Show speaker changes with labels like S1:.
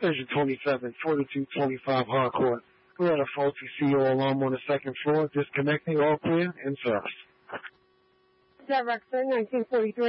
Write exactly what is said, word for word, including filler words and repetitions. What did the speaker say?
S1: Station twenty-seven, forty-two twenty-five Harcourt. We had a faulty C O alarm on the second floor. Disconnecting, all clear, in service.
S2: Is that Rexford, nineteen forty-three?